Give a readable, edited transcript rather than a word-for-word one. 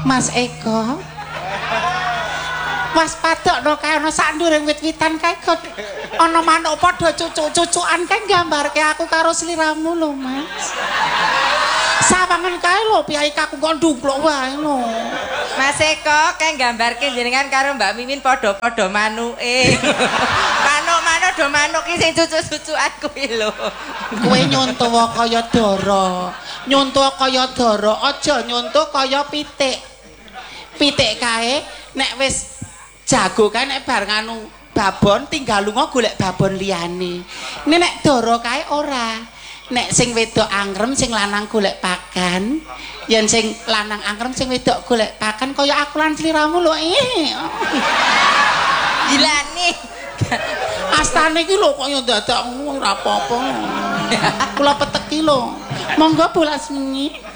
Mas Eko. Waspadakno kae ana sak nduring wit-witan kae ana manuk padha cucuk-cucukan kae nggambarke aku karo sliramu lho, Mas. Sawangen kae lho piyai kaku kok ndumpluk wae lho. Mas Eko kae nggambarke jenengan karo Mbak Mimin padha-padha manuke. Manuk-manuk do manuk ki sing cucuk-cucukan kuwi lho. Kowe nyontoh kaya dara. Nyontoh kaya dara, aja nyontoh kaya pitik. Pitik kae nek wis jago kae nek bar nganu babon tinggal lunga golek babon liyane. Nek dara kae ora. Nek sing wedok angrem sing lanang golek pakan, yen sing lanang angrem sing wedok golek pakan kaya aku lan sliramu lho. Gilane. Astane iki lho kaya dadak ora apa-apa. Kula peteki lho. Monggo bolas mengi.